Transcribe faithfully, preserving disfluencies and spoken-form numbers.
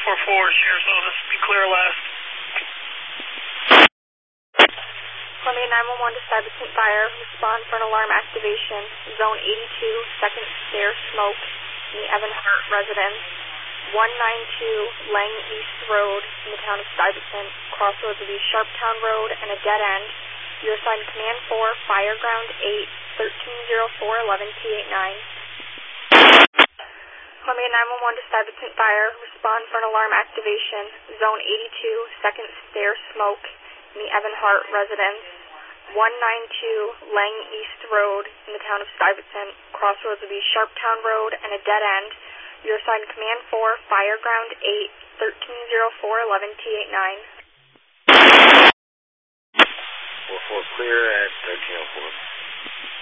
four four, Sheriff's Office, be clear last. Columbia nine one one to Stuyvesant Fire, respond for an alarm activation, zone eighty-two, second stair smoke, in the Evan Hart residence, one ninety-two Lang East Road, in the town of Stuyvesant, crossroads of East Sharptown Road, and a dead end. You're assigned Command four, Fireground eight, thirteen oh four, eleven T eighty-nine. Columbia nine one one to Stuyvesant Fire, respond for an alarm activation, zone eighty-two, second stair smoke, in the Evan Hart residence, one ninety-two Lang East Road, in the town of Stuyvesant, crossroads of East Sharptown Road, and a dead end. You're assigned Command four, Fireground eight, thirteen oh four, eleven T eighty-nine. four four clear at thirteen oh four.